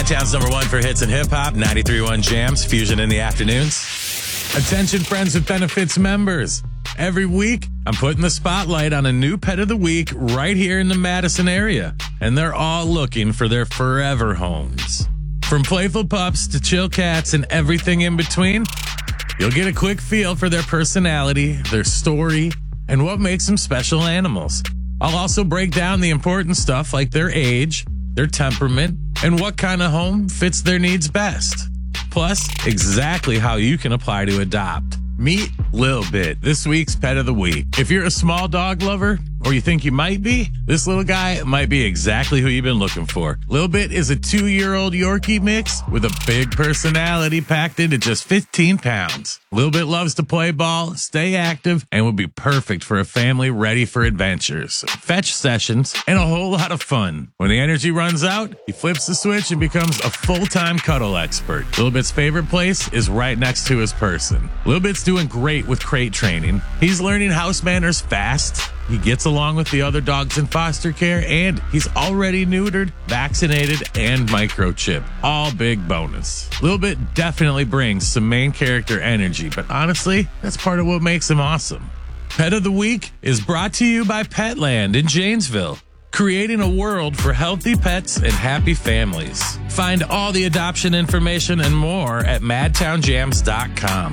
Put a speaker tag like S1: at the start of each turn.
S1: Madtown's number one for hits and hip-hop, 93.1 Jams, Fusion in the afternoons. Attention, Friends with Benefits members. Every week, I'm putting the spotlight on a new pet of the week right here in the Madison area, and they're all looking for their forever homes. From playful pups to chill cats and everything in between, you'll get a quick feel for their personality, their story, and what makes them special animals. I'll also break down the important stuff like their age, their temperament, and what kind of home fits their needs best. Plus, exactly how you can apply to adopt. Meet Lil Bit, this week's pet of the week. If you're a small dog lover, or you think you might be, this little guy might be exactly who you've been looking for. Lil Bit is a 2-year-old Yorkie mix with a big personality packed into just 15 pounds. Lil Bit loves to play ball, stay active, and will be perfect for a family ready for adventures, fetch sessions, and a whole lot of fun. When the energy runs out, he flips the switch and becomes a full-time cuddle expert. Lil Bit's favorite place is right next to his person. Lil Bit's doing great with crate training. He's learning house manners fast. He gets along with the other dogs in foster care, and he's already neutered, vaccinated, and microchipped. All big bonus. Lil Bit definitely brings some main character energy, but honestly, that's part of what makes him awesome. Pet of the Week is brought to you by Petland in Janesville, creating a world for healthy pets and happy families. Find all the adoption information and more at madtownjams.com.